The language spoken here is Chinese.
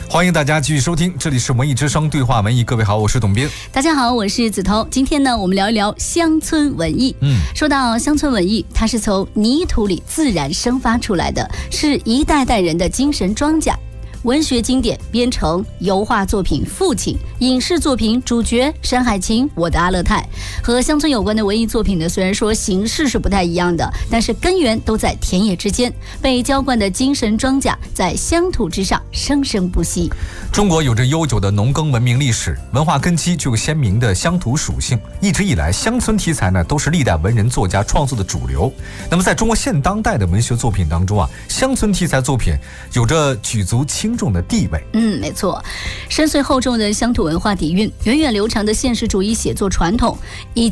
欢迎大家继续收听，这里是文艺之声对话文艺。各位好，我是董斌。 大家好，我是子彤。今天呢，我们聊一聊乡村文艺。说到乡村文艺，它是从泥土里自然生发出来的，是一代代人的精神庄稼。文学经典编成，油画作品《父亲》，影视作品主角山海情、我的阿勒泰。和乡村有关的文艺作品呢，虽然说形式是不太一样的，但是根源都在田野之间，被浇灌的精神庄稼在乡土之上生生不息。 中国有着悠久的农耕文明历史，文化根基具有鲜明的乡土属性。一直以来，乡村题材呢都是历代文人作家创作的主流。那么在中国现当代的文学作品当中啊，乡村题材作品有着举足轻重的地位。 没错，深邃厚重的乡土文化底蕴，源远流长的现实主义写作传统，以